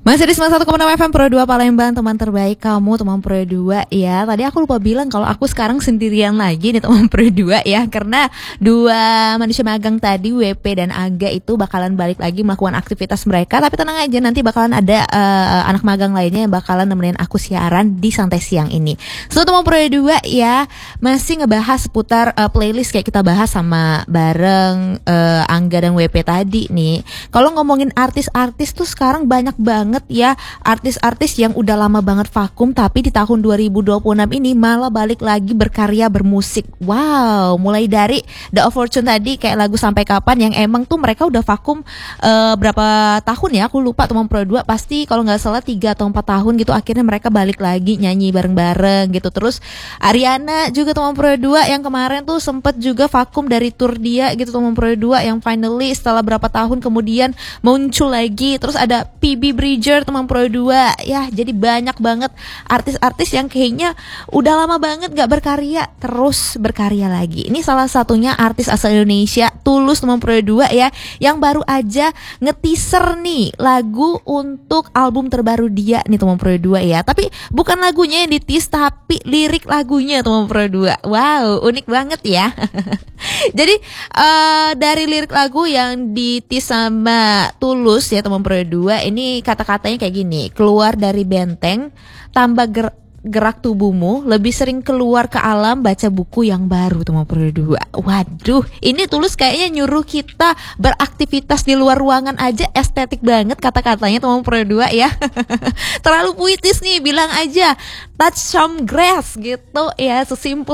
Masih di 91,6 FM Pro 2 Palembang, teman terbaik kamu, teman Pro 2 ya. Tadi aku lupa bilang kalau aku sekarang sendirian lagi nih teman Pro 2 ya. Karena dua manusia magang tadi, WP dan Aga itu bakalan balik lagi melakukan aktivitas mereka. Tapi tenang aja, nanti bakalan ada anak magang lainnya yang bakalan nemenin aku siaran di Santai Siang ini. So teman Pro 2 ya, masih ngebahas seputar playlist kayak kita bahas sama bareng Angga dan WP tadi nih. Kalau ngomongin artis-artis tuh sekarang banyak banget ya artis-artis yang udah lama banget vakum, tapi di tahun 2026 ini malah balik lagi berkarya bermusik. Wow, mulai dari The of Fortune tadi kayak lagu Sampai Kapan yang emang tuh mereka udah vakum berapa tahun ya, aku lupa teman Pro 2, pasti kalau nggak salah 3 atau 4 tahun gitu, akhirnya mereka balik lagi nyanyi bareng-bareng gitu. Terus Ariana juga teman Pro 2 yang kemarin tuh sempet juga vakum dari tour dia gitu teman Pro 2, yang finally setelah berapa tahun kemudian muncul lagi. Terus ada PB Bridger teman Pro 2 ya. Jadi banyak banget artis-artis yang kayaknya udah lama banget gak berkarya, terus berkarya lagi. Ini salah satunya artis asal Indonesia, Tulus teman Pro 2 ya, yang baru aja nge-teaser nih lagu untuk album terbaru dia nih teman Pro 2 ya. Tapi bukan lagunya yang di-tease, tapi lirik lagunya teman Pro 2. Wow, unik banget ya. Jadi dari lirik lagu yang di-tease sama Tulus ya teman Pro 2, ini kata-katanya kayak gini: keluar dari benteng, tambah gerak tubuhmu, lebih sering keluar ke alam, baca buku yang baru teman Pro 2. Waduh, ini Tulus kayaknya nyuruh kita beraktivitas di luar ruangan aja estetik banget kata-katanya teman Pro 2 ya. Terlalu puitis nih, bilang aja touch some grass gitu ya, sesimpel